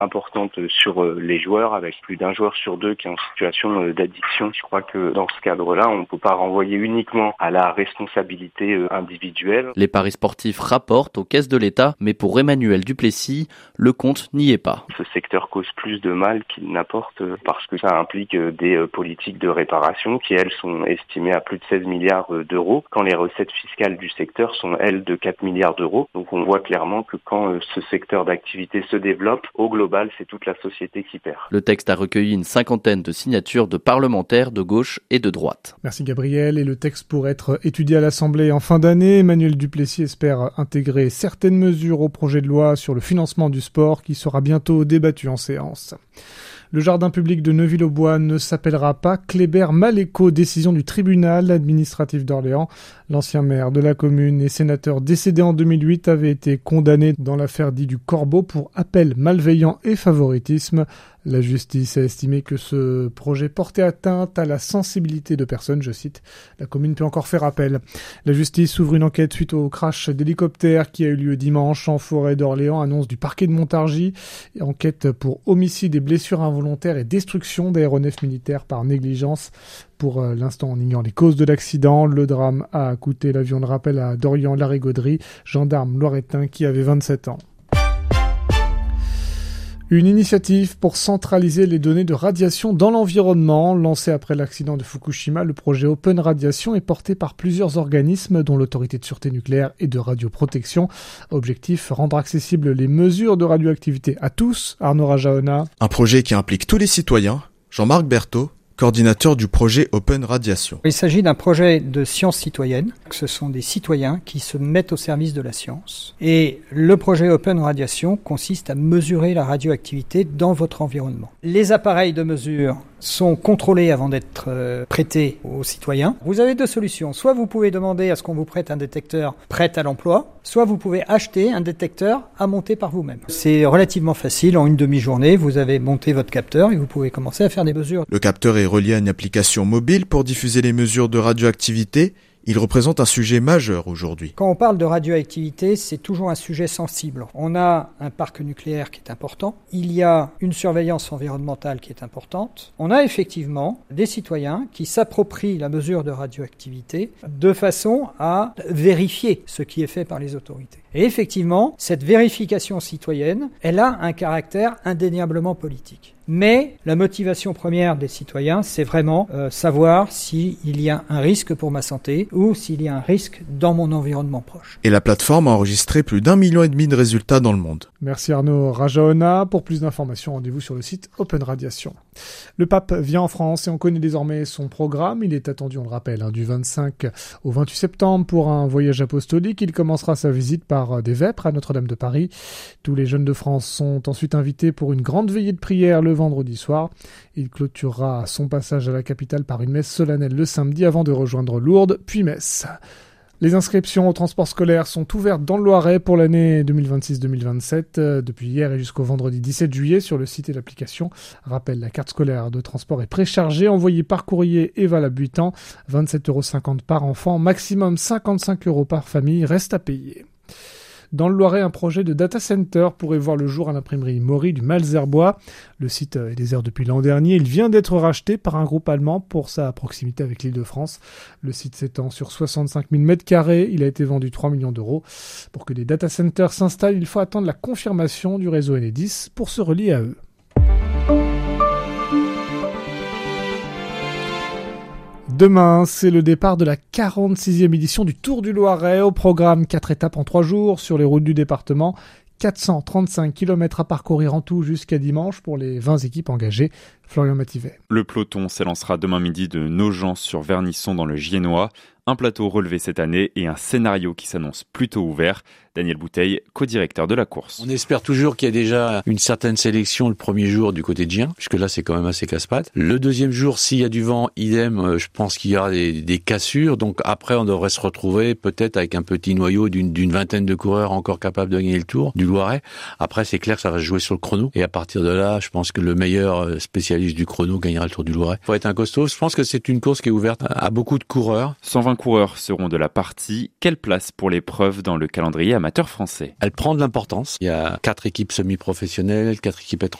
importante sur les joueurs, avec plus d'un joueur sur deux qui est en situation d'addiction. Je crois que dans ce cadre-là, on ne peut pas renvoyer uniquement à la responsabilité individuelle. Les paris sportifs rapportent aux caisses de l'État, mais pour Emmanuel Duplessis, le compte n'y est pas. Ce secteur cause plus de mal qu'il n'apporte parce que ça implique des politiques de réparation qui, elles, sont estimées à plus de 16 milliards d'euros, quand les recettes fiscales du secteur sont, elles, de 4 milliards d'euros. Donc on voit clairement que quand ce secteur d'activité se développe, au global, c'est toute la société qui perd. Le texte a recueilli une cinquantaine de signatures de parlementaires de gauche et de droite. Merci Gabriel. Et le texte pourrait être étudié à l'Assemblée en fin d'année. Emmanuel Duplessis espère intégrer certaines mesures au projet de loi sur le financement du sport qui sera bientôt débattu en séance. Le jardin public de Neuville-aux-Bois ne s'appellera pas Kléber-Maléco, décision du tribunal administratif d'Orléans. L'ancien maire de la commune et sénateur décédé en 2008 avait été condamné dans l'affaire dite du Corbeau pour appel malveillant et favoritisme. La justice a estimé que ce projet portait atteinte à la sensibilité de personnes, je cite. La commune peut encore faire appel. La justice ouvre une enquête suite au crash d'hélicoptère qui a eu lieu dimanche en forêt d'Orléans, annonce du parquet de Montargis. Enquête pour homicide et blessures involontaires et destruction d'aéronefs militaires par négligence. Pour l'instant, on ignore les causes de l'accident. Le drame a coûté l'avion de rappel à Dorian Larigauderie, gendarme loiretain qui avait 27 ans. Une initiative pour centraliser les données de radiation dans l'environnement. Lancé après l'accident de Fukushima, le projet Open Radiation est porté par plusieurs organismes, dont l'Autorité de sûreté nucléaire et de radioprotection. Objectif, rendre accessibles les mesures de radioactivité à tous. Arnaud Rajaona. Un projet qui implique tous les citoyens. Jean-Marc Berthaud, coordinateur du projet Open Radiation. Il s'agit d'un projet de science citoyenne. Ce sont des citoyens qui se mettent au service de la science. Et le projet Open Radiation consiste à mesurer la radioactivité dans votre environnement. Les appareils de mesure sont contrôlés avant d'être prêtés aux citoyens. Vous avez deux solutions. Soit vous pouvez demander à ce qu'on vous prête un détecteur prêt à l'emploi, soit vous pouvez acheter un détecteur à monter par vous-même. C'est relativement facile. En une demi-journée, vous avez monté votre capteur et vous pouvez commencer à faire des mesures. Le capteur est relié à une application mobile pour diffuser les mesures de radioactivité. Il représente un sujet majeur aujourd'hui. Quand on parle de radioactivité, c'est toujours un sujet sensible. On a un parc nucléaire qui est important. Il y a une surveillance environnementale qui est importante. On a effectivement des citoyens qui s'approprient la mesure de radioactivité de façon à vérifier ce qui est fait par les autorités. Et effectivement, cette vérification citoyenne, elle a un caractère indéniablement politique. Mais la motivation première des citoyens, c'est vraiment savoir s'il y a un risque pour ma santé ou s'il y a un risque dans mon environnement proche. Et la plateforme a enregistré plus d'1,5 million de résultats dans le monde. Merci Arnaud Rajaona. Pour plus d'informations, rendez-vous sur le site Open Radiation. Le pape vient en France et on connaît désormais son programme. Il est attendu, on le rappelle, du 25 au 28 septembre pour un voyage apostolique. Il commencera sa visite par des vêpres à Notre-Dame de Paris. Tous les jeunes de France sont ensuite invités pour une grande veillée de prière le vendredi soir. Il clôturera son passage à la capitale par une messe solennelle le samedi avant de rejoindre Lourdes, puis Metz. Les inscriptions au transport scolaire sont ouvertes dans le Loiret pour l'année 2026-2027 depuis hier et jusqu'au vendredi 17 juillet sur le site et l'application. Rappel, la carte scolaire de transport est préchargée, envoyée par courrier et valable 8 ans, 27,50 € par enfant, maximum 55 € par famille, reste à payer. Dans le Loiret, un projet de data center pourrait voir le jour à l'imprimerie Maury du Malzerbois. Le site est désert depuis l'an dernier. Il vient d'être racheté par un groupe allemand pour sa proximité avec l'Île-de-France. Le site s'étend sur 65 000 m². Il a été vendu 3 millions d'euros. Pour que des data centers s'installent, il faut attendre la confirmation du réseau Enedis pour se relier à eux. Demain, c'est le départ de la 46e édition du Tour du Loiret. Au programme 4 étapes en 3 jours sur les routes du département. 435 km à parcourir en tout jusqu'à dimanche pour les 20 équipes engagées. Florian Mativet. Le peloton s'élancera demain midi de Nogent sur Vernisson dans le Giennois. Un plateau relevé cette année et un scénario qui s'annonce plutôt ouvert. Daniel Bouteille, co-directeur de la course. On espère toujours qu'il y a déjà une certaine sélection le premier jour du côté de Gien, puisque là c'est quand même assez casse-pattes. Le deuxième jour, s'il y a du vent, idem, je pense qu'il y aura des cassures. Donc après, on devrait se retrouver peut-être avec un petit noyau d'une vingtaine de coureurs encore capables de gagner le Tour du Loiret. Après, c'est clair que ça va se jouer sur le chrono. Et à partir de là, je pense que le meilleur spécialiste spécialiste du chrono gagnera le Tour du Loiret. Faut être un costaud. Je pense que c'est une course qui est ouverte à beaucoup de coureurs. 120 coureurs seront de la partie. Quelle place pour l'épreuve dans le calendrier amateur français? Elle prend de l'importance. Il y a 4 équipes semi-professionnelles, 4 équipes étrangères.